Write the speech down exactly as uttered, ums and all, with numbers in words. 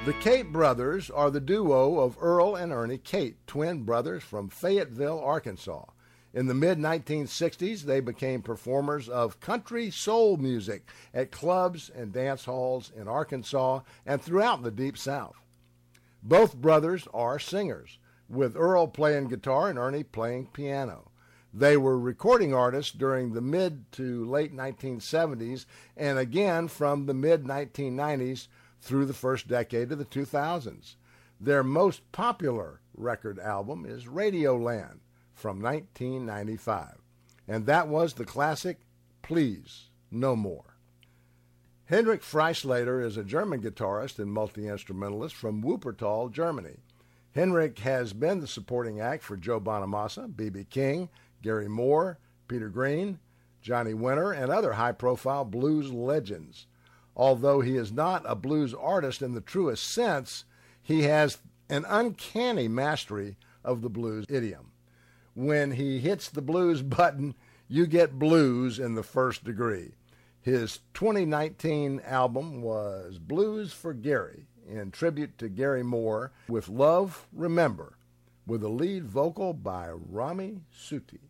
The Cate Brothers are the duo of Earl and Ernie Cate, twin brothers from Fayetteville, Arkansas. In the mid nineteen sixties, they became performers of country soul music at clubs and dance halls in Arkansas and throughout the Deep South. Both brothers are singers, with Earl playing guitar and Ernie playing piano. They were recording artists during the mid to late nineteen seventies and again from the mid nineteen nineties through the first decade of the two thousands. Their most popular record album is Radioland from nineteen ninety-five, and that was the classic Please No More. Hendrik Freislater is a German guitarist and multi-instrumentalist from Wuppertal, Germany. Hendrik has been the supporting act for Joe Bonamassa, B B King, Gary Moore, Peter Green, Johnny Winter, and other high-profile blues legends. Although he is not a blues artist in the truest sense, he has an uncanny mastery of the blues idiom. When he hits the blues button, you get blues in the first degree. His twenty nineteen album was Blues for Gary, in tribute to Gary Moore, with Love Remember, with a lead vocal by Rami Suti.